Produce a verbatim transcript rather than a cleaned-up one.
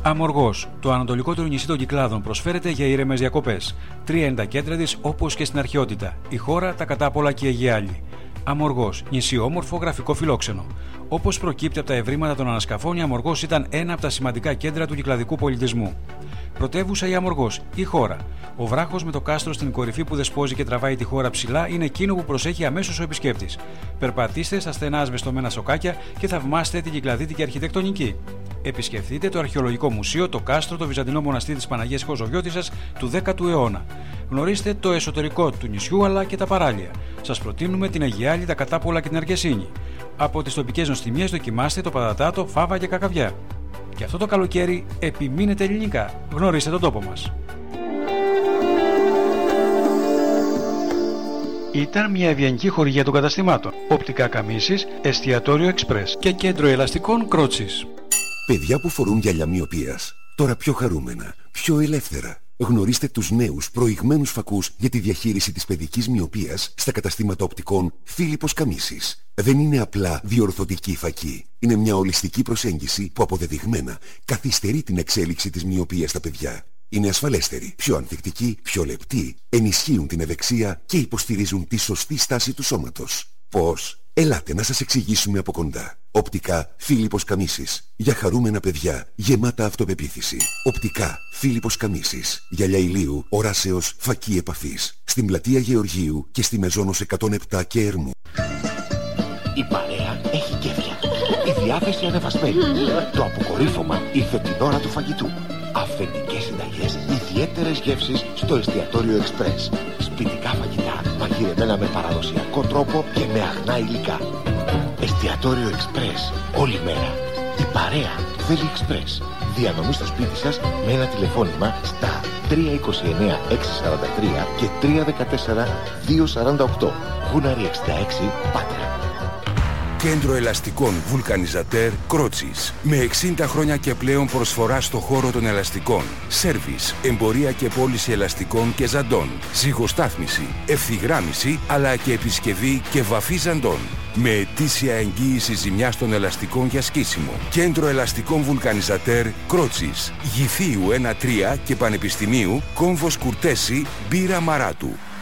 Αμοργός, το ανατολικότερο νησί των Κυκλάδων, προσφέρεται για ήρεμες διακοπές. Τρία είναι τα κέντρα της, όπως και στην αρχαιότητα. Η χώρα, τα κατάπολα και η Αιγιάλη. Αμοργός, νησί όμορφο, γραφικό φιλόξενο. Όπως προκύπτει από τα ευρήματα των ανασκαφών, η Αμοργός ήταν ένα από τα σημαντικά κέντρα του κυκλαδικού πολιτισμού. Πρωτεύουσα η Αμοργός, η χώρα. Ο βράχος με το κάστρο στην κορυφή που δεσπόζει και τραβάει τη χώρα ψηλά είναι εκείνο που προσέχει αμέσως ο επισκέπτης. Περπατήστε στα στενά ασβεστομένα σοκάκια και θαυμάστε την κυκλαδίτικη αρχιτεκτονική. Επισκεφτείτε το Αρχαιολογικό Μουσείο, το κάστρο, το Βυζαντινό μοναστήρι της Παναγίας Χοζογιώτισσας του δέκατου αιώνα. Γνωρίστε το εσωτερικό του νησιού αλλά και τα παράλια. Σας προτείνουμε την Αιγιάλη, τα Κατάπολα και την Αρκεσίνη. Από τις τοπικές νοστιμίες δοκιμάστε το πατατάτο, φάβα και κακαβιά. Και αυτό το καλοκαίρι επιμείνετε ελληνικά. Γνωρίστε τον τόπο μας. Ήταν μια ευγενική χορηγία των καταστημάτων. Οπτικά Καμίσης, εστιατόριο Εξπρές και κέντρο ελαστικών Κρότσης. Παιδιά που φορούν γυαλιά μυοπίας, τώρα πιο χαρούμενα, πιο ελεύθερα. Γνωρίστε τους νέους προηγμένους φακούς για τη διαχείριση της παιδικής μυοπίας στα καταστήματα οπτικών Φίλιππος Καμίσης. Δεν είναι απλά διορθωτική φακή. Είναι μια ολιστική προσέγγιση που αποδεδειγμένα καθυστερεί την εξέλιξη της μυοπίας στα παιδιά. Είναι ασφαλέστεροι, πιο ανθεκτικοί, πιο λεπτοί, ενισχύουν την ευεξία και υποστηρίζουν τη σωστή στάση του σώματος. Πώς? Ελάτε να σας εξηγήσουμε από κοντά. Οπτικά Φίλιππος Καμίσης. Για χαρούμενα παιδιά, γεμάτα αυτοπεποίθηση. Οπτικά Φίλιππος Καμίσης. Γυαλιά ηλίου, οράσεως, φακή επαφής. Στην πλατεία Γεωργίου και στη Μεζόνος εκατόν επτά και Ερμού. Η παρέα έχει κέφια. Η διάθεση ανεβασμένη. Το αποκορύφωμα ήρθε την ώρα του φαγητού. Αυθεντικές συνταγές, ιδιαίτερες γεύσεις στο εστιατόριο Εξπρές. Σπιτικά φαγητά, μαγειρεμένα με παραδοσιακό τρόπο και με αγνά υλικά. Εστιατόριο Εξπρές, όλη μέρα. Η παρέα θέλει Εξπρές. Διανομή στο σπίτι σας με ένα τηλεφώνημα στα τρία είκοσι εννέα εξακόσια σαράντα τρία και τρία δεκατέσσερα διακόσια σαράντα οκτώ. Γούναρη εξήντα έξι, Πάτρα. Κέντρο ελαστικών Βουλκανιζατέρ Κρότσης. Με εξήντα χρόνια και πλέον προσφορά στο χώρο των ελαστικών. Σέρβις, εμπορία και πώληση ελαστικών και ζαντών. Ζυγοστάθμιση, ευθυγράμμιση αλλά και επισκευή και βαφή ζαντών. Με ετήσια εγγύηση ζημιάς των ελαστικών για σκίσιμο. Κέντρο ελαστικών Βουλκανιζατέρ Κρότσης. Γυθίου ένα τρία και Πανεπιστημίου Κόμβος Κουρτέση Μπύρα Μαράτου.